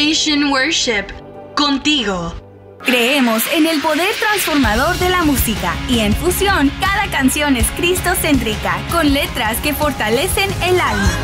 Mission Worship, contigo. Creemos en el poder transformador de la música y en Fusión cada canción es cristocéntrica, con letras que fortalecen el alma.